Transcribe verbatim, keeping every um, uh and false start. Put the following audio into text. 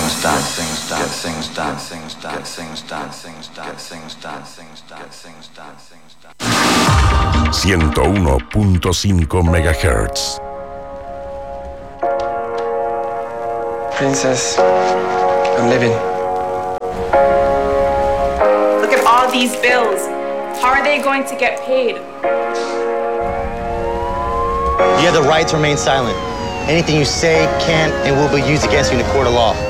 things done, things done, things done, things done, things done, things done, things done, things done, things done, things done. ciento uno punto cinco megahertz. Princess, I'm living. Look at all these bills. How are they going to get paid? You have the right to remain silent. Anything you say can and will be used against you in a court of law.